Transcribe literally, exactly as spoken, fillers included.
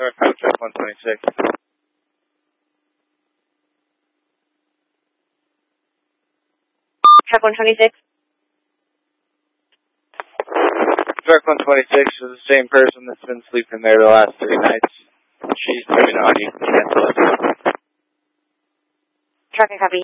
Northbound track one twenty-six. Track one twenty-six. Track one twenty-six is the same person that's been sleeping there the last three nights. She's doing on you. Cancel it. Track and copy.